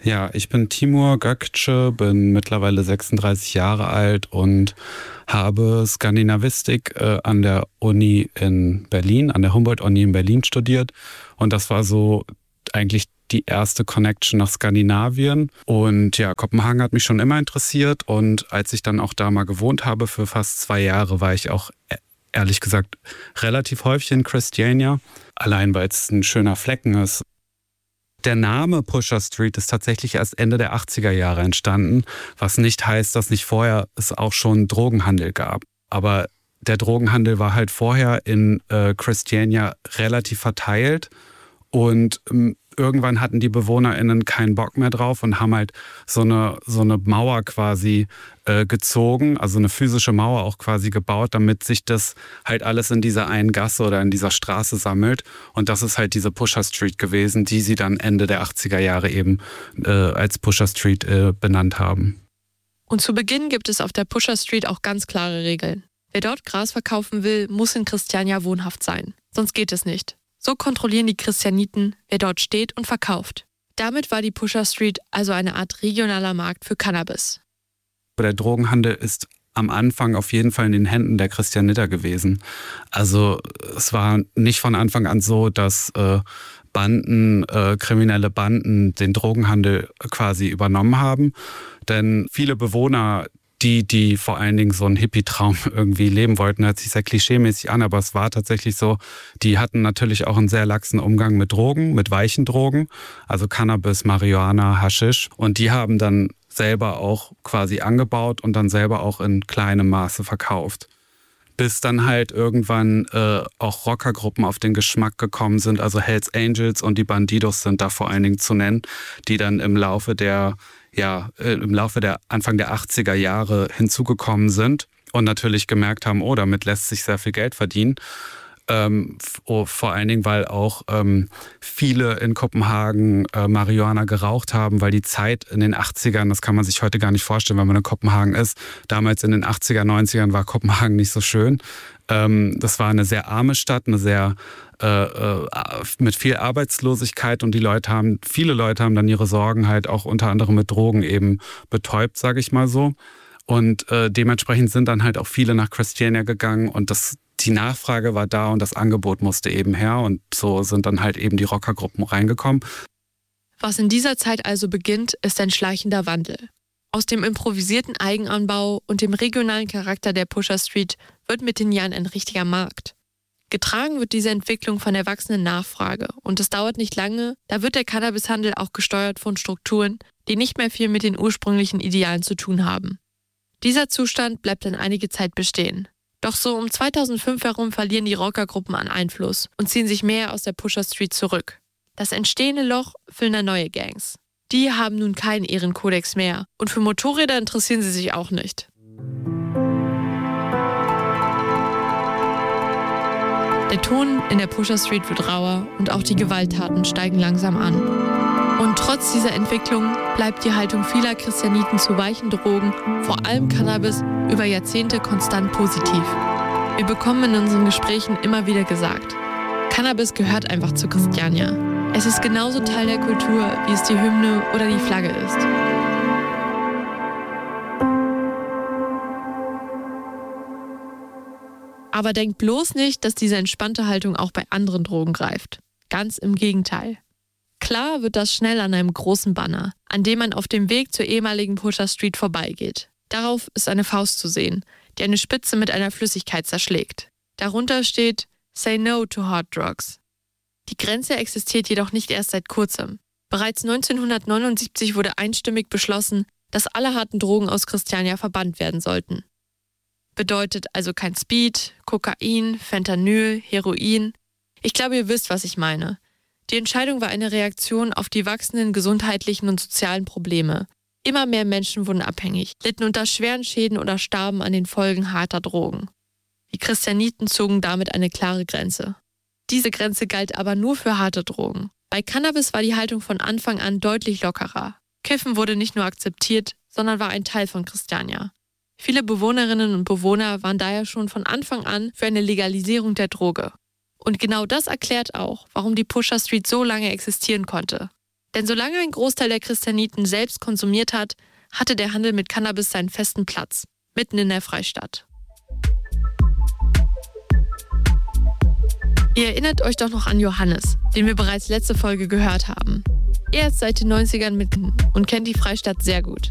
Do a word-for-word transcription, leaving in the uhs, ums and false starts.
Ja, ich bin Timur Gökçe, bin mittlerweile sechsunddreißig Jahre alt und habe Skandinavistik äh, an der Uni in Berlin, an der Humboldt-Uni in Berlin studiert. Und das war so eigentlich die erste Connection nach Skandinavien. Und ja, Kopenhagen hat mich schon immer interessiert. Und als ich dann auch da mal gewohnt habe für fast zwei Jahre, war ich auch e- ehrlich gesagt relativ häufig in Christiania. Allein weil es ein schöner Flecken ist. Der Name Pusher Street ist tatsächlich erst Ende der achtziger Jahre entstanden, was nicht heißt, dass nicht vorher es auch schon Drogenhandel gab. Aber der Drogenhandel war halt vorher in äh, Christiania relativ verteilt und ähm, irgendwann hatten die BewohnerInnen keinen Bock mehr drauf und haben halt so eine, so eine Mauer quasi äh, gezogen, also eine physische Mauer auch quasi gebaut, damit sich das halt alles in dieser einen Gasse oder in dieser Straße sammelt. Und das ist halt diese Pusher Street gewesen, die sie dann Ende der achtziger Jahre eben äh, als Pusher Street äh, benannt haben. Und zu Beginn gibt es auf der Pusher Street auch ganz klare Regeln. Wer dort Gras verkaufen will, muss in Christiania wohnhaft sein. Sonst geht es nicht. So kontrollieren die Christianiten, wer dort steht und verkauft. Damit war die Pusher Street also eine Art regionaler Markt für Cannabis. Der Drogenhandel ist am Anfang auf jeden Fall in den Händen der Christianiter gewesen. Also es war nicht von Anfang an so, dass äh, Banden, äh, kriminelle Banden den Drogenhandel quasi übernommen haben. Denn viele Bewohner, die, die vor allen Dingen so einen Hippie-Traum irgendwie leben wollten, hört sich sehr klischeemäßig an, aber es war tatsächlich so, die hatten natürlich auch einen sehr laxen Umgang mit Drogen, mit weichen Drogen, also Cannabis, Marihuana, Haschisch. Und die haben dann selber auch quasi angebaut und dann selber auch in kleinem Maße verkauft. Bis dann halt irgendwann äh, auch Rockergruppen auf den Geschmack gekommen sind, also Hells Angels und die Bandidos sind da vor allen Dingen zu nennen, die dann im Laufe der ja, im Laufe der Anfang der achtziger Jahre hinzugekommen sind und natürlich gemerkt haben, oh, damit lässt sich sehr viel Geld verdienen. Ähm, oh, vor allen Dingen, weil auch ähm, viele in Kopenhagen äh, Marihuana geraucht haben, weil die Zeit in den achtzigern, das kann man sich heute gar nicht vorstellen, wenn man in Kopenhagen ist. Damals in den achtziger, neunzigern war Kopenhagen nicht so schön. Ähm, das war eine sehr arme Stadt, eine sehr äh, äh, mit viel Arbeitslosigkeit und die Leute haben, viele Leute haben dann ihre Sorgen halt auch unter anderem mit Drogen eben betäubt, sage ich mal so. Und äh, dementsprechend sind dann halt auch viele nach Christiania gegangen und das die Nachfrage war da und das Angebot musste eben her und so sind dann halt eben die Rockergruppen reingekommen. Was in dieser Zeit also beginnt, ist ein schleichender Wandel. Aus dem improvisierten Eigenanbau und dem regionalen Charakter der Pusher Street wird mit den Jahren ein richtiger Markt. Getragen wird diese Entwicklung von der wachsenden Nachfrage und es dauert nicht lange, da wird der Cannabishandel auch gesteuert von Strukturen, die nicht mehr viel mit den ursprünglichen Idealen zu tun haben. Dieser Zustand bleibt dann einige Zeit bestehen. Doch so um zweitausendfünf herum verlieren die Rockergruppen an Einfluss und ziehen sich mehr aus der Pusher Street zurück. Das entstehende Loch füllen dann neue Gangs. Die haben nun keinen Ehrenkodex mehr und für Motorräder interessieren sie sich auch nicht. Der Ton in der Pusher Street wird rauer und auch die Gewalttaten steigen langsam an. Und trotz dieser Entwicklung bleibt die Haltung vieler Christianiten zu weichen Drogen, vor allem Cannabis, über Jahrzehnte konstant positiv. Wir bekommen in unseren Gesprächen immer wieder gesagt, Cannabis gehört einfach zu Christiania. Es ist genauso Teil der Kultur, wie es die Hymne oder die Flagge ist. Aber denkt bloß nicht, dass diese entspannte Haltung auch bei anderen Drogen greift. Ganz im Gegenteil. Klar wird das schnell an einem großen Banner, an dem man auf dem Weg zur ehemaligen Pusher Street vorbeigeht. Darauf ist eine Faust zu sehen, die eine Spitze mit einer Flüssigkeit zerschlägt. Darunter steht Say No to Hard Drugs. Die Grenze existiert jedoch nicht erst seit kurzem. Bereits neunzehnhundertneunundsiebzig wurde einstimmig beschlossen, dass alle harten Drogen aus Christiania verbannt werden sollten. Bedeutet also kein Speed, Kokain, Fentanyl, Heroin. Ich glaube, ihr wisst, was ich meine. Die Entscheidung war eine Reaktion auf die wachsenden gesundheitlichen und sozialen Probleme. Immer mehr Menschen wurden abhängig, litten unter schweren Schäden oder starben an den Folgen harter Drogen. Die Christianiten zogen damit eine klare Grenze. Diese Grenze galt aber nur für harte Drogen. Bei Cannabis war die Haltung von Anfang an deutlich lockerer. Kiffen wurde nicht nur akzeptiert, sondern war ein Teil von Christiania. Viele Bewohnerinnen und Bewohner waren daher schon von Anfang an für eine Legalisierung der Droge. Und genau das erklärt auch, warum die Pusher Street so lange existieren konnte. Denn solange ein Großteil der Christianiten selbst konsumiert hat, hatte der Handel mit Cannabis seinen festen Platz, mitten in der Freistadt. Ihr erinnert euch doch noch an Johannes, den wir bereits letzte Folge gehört haben. Er ist seit den neunzigern mit und kennt die Freistadt sehr gut.